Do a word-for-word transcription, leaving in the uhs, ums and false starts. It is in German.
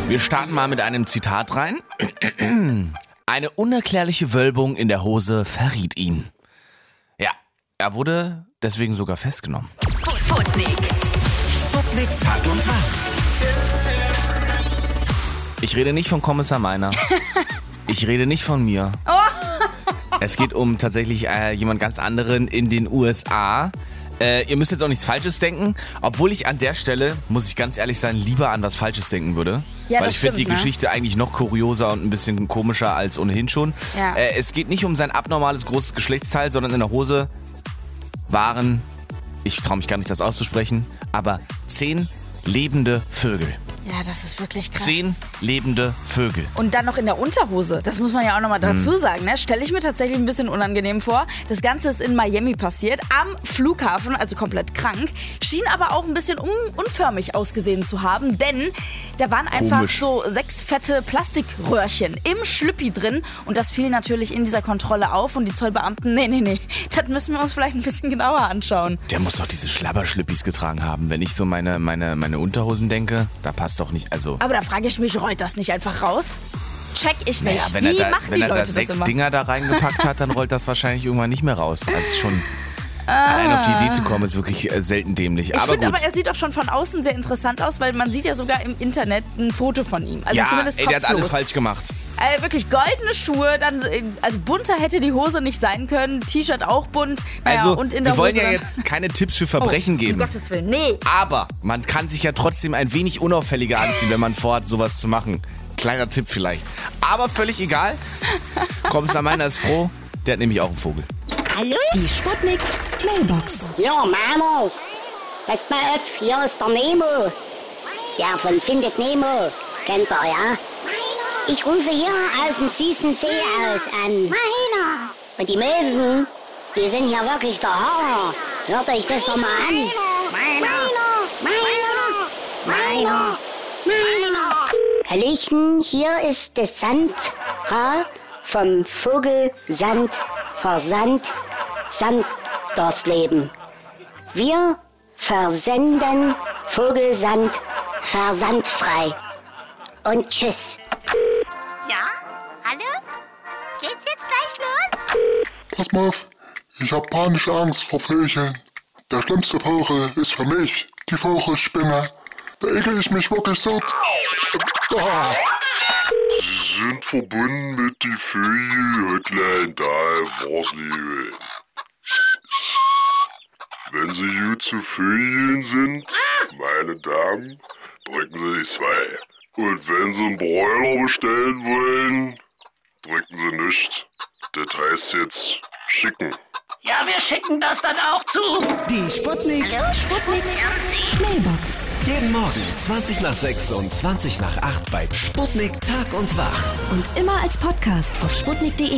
Wir starten mal mit einem Zitat rein. Eine unerklärliche Wölbung in der Hose verriet ihn. Ja, er wurde deswegen sogar festgenommen. Sputnik. Sputnik Tag und Tag. Ich rede nicht von Kommissar Meiner. Ich rede nicht von mir. Es geht um tatsächlich äh, jemand ganz anderen in den U S A. Äh, ihr müsst jetzt auch nichts Falsches denken, obwohl ich an der Stelle, muss ich ganz ehrlich sein, lieber an was Falsches denken würde. Ja, weil das ich finde die stimmt, ne? Geschichte eigentlich noch kurioser und ein bisschen komischer als ohnehin schon. Ja. Äh, es geht nicht um sein abnormales großes Geschlechtsteil, sondern in der Hose waren, ich traue mich gar nicht das auszusprechen, aber zehn lebende Vögel. Ja, das ist wirklich krass. Zehn lebende Vögel. Und dann noch in der Unterhose. Das muss man ja auch nochmal dazu Hm. sagen. Ne? Stelle ich mir tatsächlich ein bisschen unangenehm vor. Das Ganze ist in Miami passiert, am Flughafen, also komplett krank. Schien aber auch ein bisschen un unförmig ausgesehen zu haben, denn da waren einfach Komisch. so sechs fette Plastikröhrchen im Schlüppi drin. Und das fiel natürlich in dieser Kontrolle auf. Und die Zollbeamten, nee, nee, nee, das müssen wir uns vielleicht ein bisschen genauer anschauen. Der muss doch diese Schlabberschlippis getragen haben. Wenn ich so meine, meine, meine Unterhosen denke, da passt doch nicht, also... Aber da frage ich mich, rollt das nicht einfach raus? Check ich nicht. Naja, wenn Wie er da, machen wenn die er da Leute das sechs immer? Dinger da reingepackt hat, dann rollt das wahrscheinlich irgendwann nicht mehr raus. Also schon allein auf die Idee zu kommen, ist wirklich äh, selten dämlich. Ich aber finde gut. aber, er sieht auch schon von außen sehr interessant aus, weil man sieht ja sogar im Internet ein Foto von ihm. Also ja, zumindest ey, der hat kopflos. alles falsch gemacht. Äh, wirklich goldene Schuhe, dann so, also bunter hätte die Hose nicht sein können, T-Shirt auch bunt. Naja, Also, und in der wir wollen Hose ja dann, jetzt keine Tipps für Verbrechen oh, geben. Um Gottes Willen, nee. Aber man kann sich ja trotzdem ein wenig unauffälliger anziehen, wenn man vorhat, sowas zu machen. Kleiner Tipp vielleicht. Aber völlig egal. Kommissar Meiner ist froh, der hat nämlich auch einen Vogel. Hallo? Die Sputnik Mailbox. Ja, Mamas. Passt mal auf, hier ist der Nemo. Der von Findet Nemo. Kennt ihr, ja? Ich rufe hier aus dem süßen See aus an. Meiner. Und die Möwen, die sind hier wirklich der Hammer. Hört euch das doch mal an. Meiner. Meiner. Meiner. Meiner. Hallöchen, hier ist das Sandra vom Vogelsand Versand Sandersleben. Wir versenden Vogelsand versandfrei. Und tschüss. Ja? Hallo? Geht's jetzt gleich los? Pass mal auf, ich hab panische Angst vor Vögeln. Der schlimmste Vogel ist für mich die Vogelspinne. Da ekel ich mich wirklich so. Ah. Sie sind verbunden mit die Vögel-Hotline da, Warsliebe. Wenn Sie gut zu Vögeln sind, meine Damen, drücken Sie die zwei. Und wenn Sie einen Broiler bestellen wollen, drücken Sie nicht. Das heißt jetzt schicken. Ja, wir schicken das dann auch zu. Die Sputnik. Sputnik Mailbox. Jeden Morgen zwanzig nach sechs und zwanzig nach acht bei Sputnik Tag und Wach. Und immer als Podcast auf sputnik punkt de.